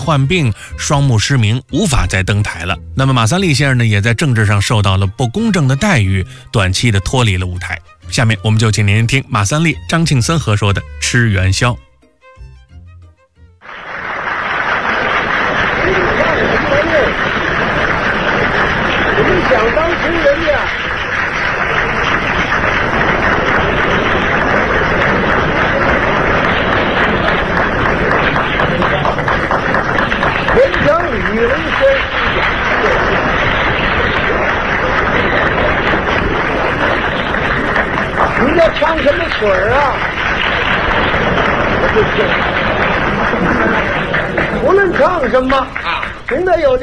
患病，双目失明，无法再登台了。那么马三立先生呢，也在政治上受到了不公正的待遇，短期的脱离了舞台。下面我们就请您听马三立、张庆森合说的《吃元宵》。 你们想当情人呀？天将与人先，你要唱什么曲儿啊？我不听，无论唱什么啊，总得有